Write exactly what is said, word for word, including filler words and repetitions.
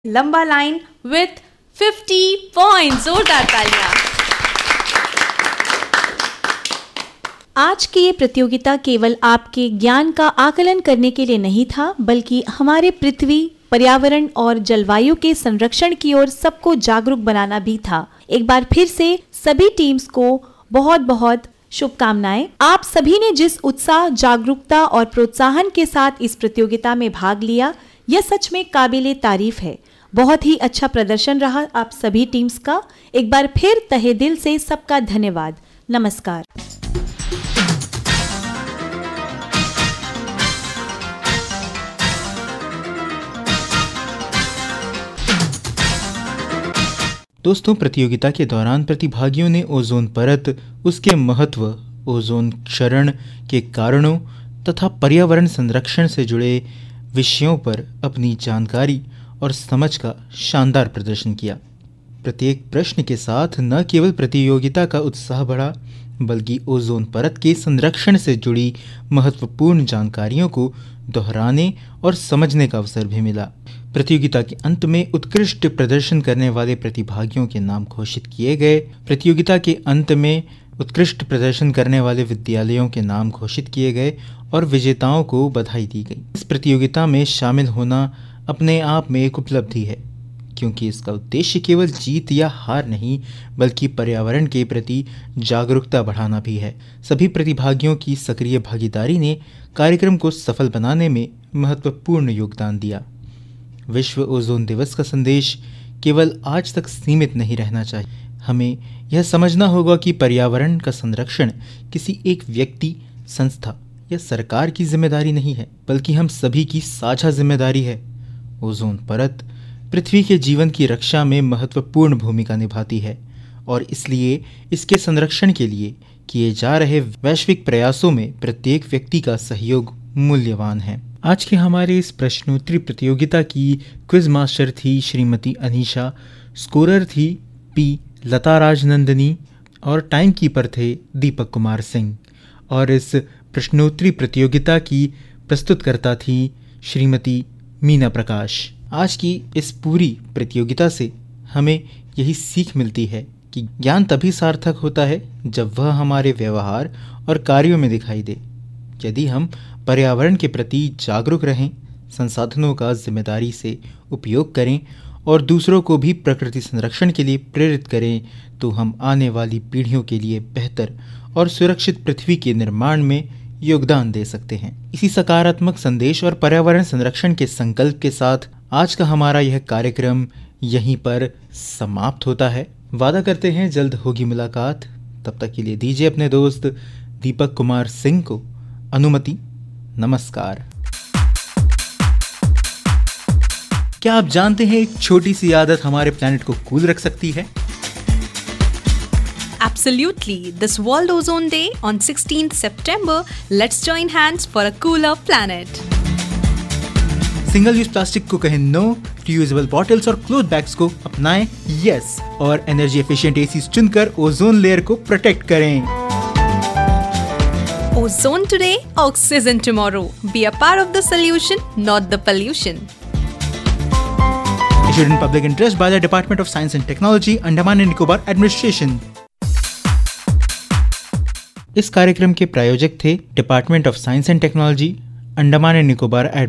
लंबा line with fifty points. जोरदार तालियां। आज की ये प्रतियोगिता केवल आपके ज्ञान का आकलन करने के लिए नहीं था, बल्कि हमारे पृथ्वी, पर्यावरण और जलवायु के संरक्षण की ओर सबको जागरूक बनाना भी था। एक बार फिर से सभी टीम्स को बहुत बहुत शुभकामनाएं। आप सभी ने जिस उत्साह, जागरूकता और प्रोत्साहन के साथ इस प्रतियोगिता में भाग लिया, यह सच में काबिले तारीफ है। बहुत ही अच्छा प्रदर्शन रहा आप सभी टीम्स का। एक बार फिर तहे दिल से सबका धन्यवाद। नमस्कार। दोस्तों, प्रतियोगिता के दौरान प्रतिभागियों ने ओजोन परत, उसके महत्व, ओजोन क्षरण के कारणों तथा पर्यावरण संरक्षण से जुड़े विषयों पर अपनी जानकारी और समझ का शानदार प्रदर्शन किया। प्रत्येक प्रश्न के साथ न केवल प्रतियोगिता का उत्साह बढ़ा, बल्कि ओजोन परत के संरक्षण से जुड़ी महत्वपूर्ण जानकारियों को दोहराने और समझने का अवसर भी मिला। प्रतियोगिता के अंत में उत्कृष्ट प्रदर्शन करने वाले प्रतिभागियों के नाम घोषित किए गए। प्रतियोगिता के अंत में उत्कृष्ट प्रदर्शन करने वाले विद्यालयों के नाम घोषित किए गए और विजेताओं को बधाई दी गई। इस प्रतियोगिता में शामिल होना अपने आप में एक उपलब्धि है, क्योंकि इसका उद्देश्य केवल जीत या हार नहीं, बल्कि पर्यावरण के प्रति जागरूकता बढ़ाना भी है। सभी प्रतिभागियों की सक्रिय भागीदारी ने कार्यक्रम को सफल बनाने में महत्वपूर्ण योगदान दिया। विश्व ओजोन दिवस का संदेश केवल आज तक सीमित नहीं रहना चाहिए। हमें यह समझना होगा कि पर्यावरण का संरक्षण किसी एक व्यक्ति, संस्था या सरकार की जिम्मेदारी नहीं है, बल्कि हम सभी की साझा जिम्मेदारी है। ओजोन परत पृथ्वी के जीवन की रक्षा में महत्वपूर्ण भूमिका निभाती है और इसलिए इसके संरक्षण के लिए किए जा रहे वैश्विक प्रयासों में प्रत्येक व्यक्ति का सहयोग मूल्यवान है। आज के हमारे इस प्रश्नोत्तरी प्रतियोगिता की क्विज मास्टर थी श्रीमती अनीशा, स्कोरर थी पी लता राजनंदनी और टाइम कीपर थे दीपक कुमार सिंह, और इस प्रश्नोत्तरी प्रतियोगिता की प्रस्तुतकर्ता थी श्रीमती मीना प्रकाश। आज की इस पूरी प्रतियोगिता से हमें यही सीख मिलती है कि ज्ञान तभी सार्थक होता है जब वह हमारे व्यवहार और कार्यों में दिखाई दे। यदि हम पर्यावरण के प्रति जागरूक रहें, संसाधनों का जिम्मेदारी से उपयोग करें और दूसरों को भी प्रकृति संरक्षण के लिए प्रेरित करें, तो हम आने वाली पीढ़ियों के लिए बेहतर और सुरक्षित पृथ्वी के निर्माण में योगदान दे सकते हैं। इसी सकारात्मक संदेश और पर्यावरण संरक्षण के संकल्प के साथ आज का हमारा यह कार्यक्रम यहीं पर समाप्त होता है। वादा करते हैं जल्द होगी मुलाकात। तब तक के लिए दीजिए अपने दोस्त दीपक कुमार सिंह को अनुमति। नमस्कार। क्या आप जानते हैं एक छोटी सी आदत हमारे प्लैनेट को कूल रख सकती है? Absolutely. This World Ozone Day on sixteenth September, let's join hands for a cooler planet. Single use plastic को कहें नो, रियूजेबल बॉटल्स और क्लोथ बैग्स को अपनाएं यस, और एनर्जी एफिशिएंट एसीज चुनकर ओजोन लेयर को प्रोटेक्ट करें। Ozone today, oxygen tomorrow. Be a part of the solution, not the pollution. Issued in public interest by the Department of Science and Technology, Andaman and Nicobar Administration. इस कार्यक्रम के प्रायोजक थे department of science and technology, Andaman and Nicobar